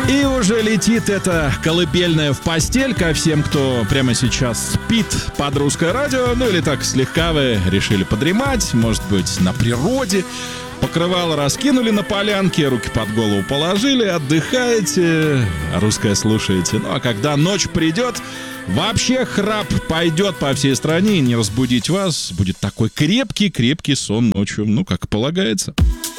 И уже летит эта колыбельная в постель ко всем, кто прямо сейчас спит под русское радио. Ну или так слегка вы решили подремать, может быть, на природе. Покрывало раскинули на полянке, руки под голову положили, отдыхаете, русское слушаете. Ну а когда ночь придет, вообще храп пойдет по всей стране, и не разбудить вас. Будет такой крепкий сон ночью, ну как полагается.